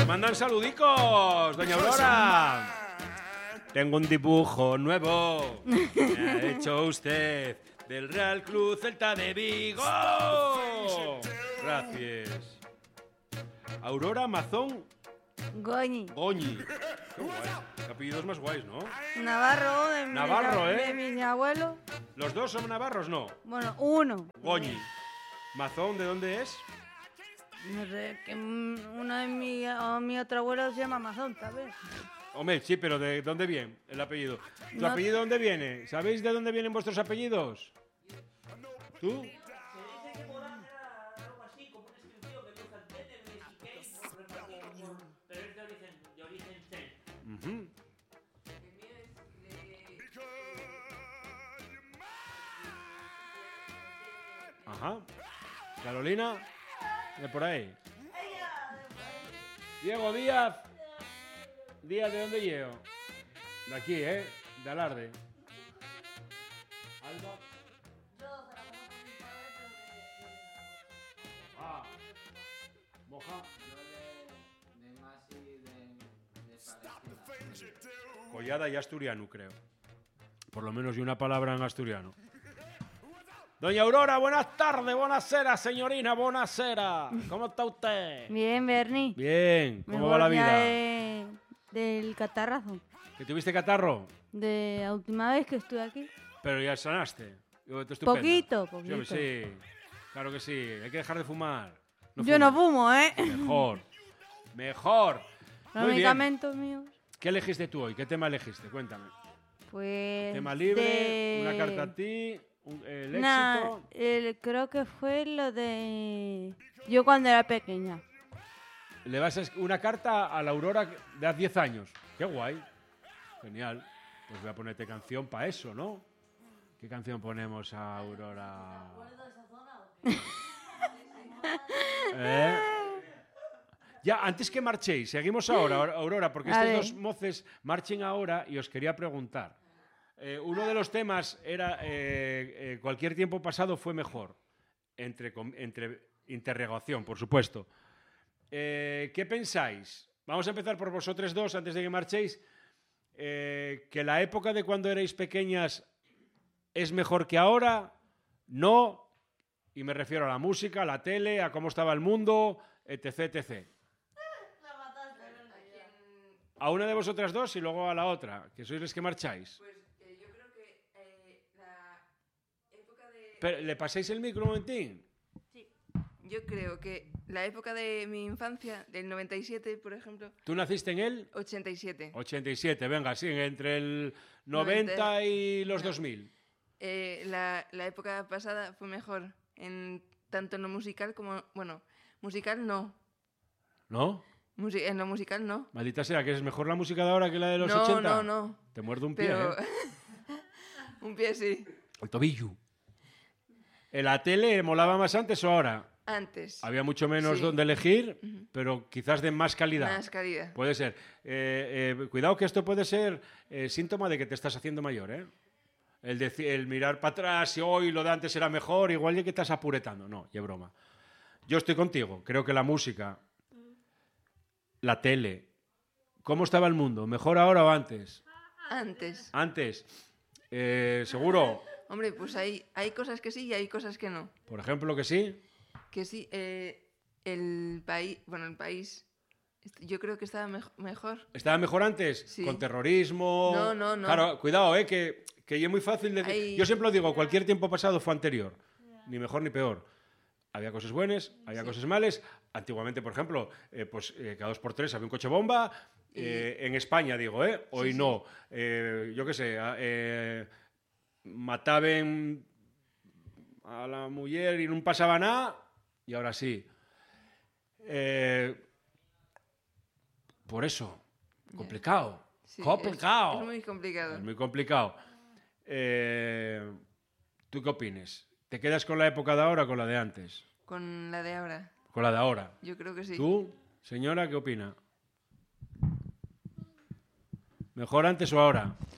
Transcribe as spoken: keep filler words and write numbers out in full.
mandan saludicos, doña Aurora. Tengo un dibujo nuevo. Me ha hecho usted del Real Club Celta de Vigo. Gracias. Aurora Mazón Goñi. Goñi. Qué guay. Qué apellidos más guays, ¿no? Navarro, de mi, Navarro, ¿eh? de mi abuelo. ¿Los dos son navarros? No. Bueno, uno. Goñi. Mazón, ¿de dónde es? No sé, que uno de mi, o mi otro abuelo se llama Mazón, ¿sabes? Hombre, sí, pero ¿de dónde viene el apellido? ¿Tu No. apellido dónde viene? ¿Sabéis de dónde vienen vuestros apellidos? ¿Tú? Uh-huh. Ajá. Carolina, de por ahí. Diego Díaz. Díaz, ¿de dónde llego? De aquí, ¿eh? De Alarde. Alba. Ah. Moja. De Masi de, de Palestina. Collada y asturiano, creo. Por lo menos y una palabra en asturiano. Doña Aurora, buenas tardes, buonasera, señorina, buonasera. ¿Cómo está usted? Bien, Bernie. Bien, ¿cómo Mejor va la ya vida? de- del catarrazo. ¿Que tuviste catarro? De la última vez que estuve aquí. Pero ya sanaste. Yo, tú estupenda. Poquito, Sí, poquito. hombre, sí, claro que sí. Hay que dejar de fumar. No Yo no fumes. fumo, ¿eh? Mejor. Mejor. Los Muy bien. medicamentos míos. ¿Qué elegiste tú hoy? ¿Qué tema elegiste? Cuéntame. Pues. Tema libre, de- una carta a ti, un- el Nah, éxito. el- creo que fue lo de. Yo cuando era pequeña. Le vas a es- una carta a la Aurora de hace diez años. Qué guay. Genial. Pues voy a ponerte canción para eso, ¿no? ¿Qué canción ponemos a Aurora? ¿Eh? Ya, antes que marchéis, seguimos ahora, Aurora, porque estos Vale. dos moces marchen ahora y os quería preguntar. Eh, uno de los temas era eh, eh, cualquier tiempo pasado fue mejor, entre, com- entre interrogación, por supuesto. Eh, ¿Qué pensáis? Vamos a empezar por vosotros dos antes de que marchéis. Eh, ¿Que la época de cuando erais pequeñas es mejor que ahora? No. Y me refiero a la música, a la tele, a cómo estaba el mundo, etc, etcétera. A una de vosotras dos y luego a la otra, que sois los que marcháis. Pues eh, yo creo que eh, la época de... Pero, ¿le pasáis el micro un momentín? Yo creo que la época de mi infancia, del noventa y siete, por ejemplo, ¿Tú naciste en el ochenta y siete, ochenta y siete? Venga, sí, entre el noventa noventa y los no. dos mil. eh, la, la época pasada fue mejor, en, tanto en lo musical como... Bueno, musical no. ¿No? Musi- en lo musical no. Maldita sea, que es mejor la música de ahora que la de los no, ochenta. no, no. Te muerde un pie, Pero... ¿eh? un pie sí. El tobillo. ¿En la tele molaba más antes o ahora? Antes. Había mucho menos Sí. donde elegir, pero quizás de más calidad. Más calidad. Puede ser. Eh, eh, cuidado que esto puede ser eh, síntoma de que te estás haciendo mayor, ¿eh? El, deci- el mirar para atrás y hoy lo de antes era mejor, igual ya que estás apuretando. No, ya broma. Yo estoy contigo. Creo que la música, la tele, ¿cómo estaba el mundo? ¿Mejor ahora o antes? Antes. Antes. Eh, ¿Seguro? Hombre, pues hay, hay cosas que sí y hay cosas que no. Por ejemplo, que sí. Que sí, eh, el país, bueno, el país, est- yo creo que estaba mejo- mejor. ¿Estaba mejor antes? Sí. Con terrorismo. No, no, no. Claro, cuidado, ¿eh? Que, que es muy fácil decir. Hay- Yo siempre lo digo, cualquier tiempo pasado fue anterior. Ni mejor ni peor. Había cosas buenas, había cosas malas. Antiguamente, por ejemplo, eh, pues eh, cada dos por tres había un coche bomba. Eh, en España, digo, ¿eh? Hoy Sí, sí. no. Eh, yo qué sé, a- eh, mataban a la mujer y no pasaba nada, y ahora sí. Eh, por eso, complicado. Sí, complicado. Es, es muy complicado. Es muy complicado. Eh, ¿Tú qué opinas? ¿Te quedas con la época de ahora o con la de antes? Con la de ahora, Con la de ahora. yo creo que sí. ¿Tú, señora, qué opina? ¿Mejor antes o ahora?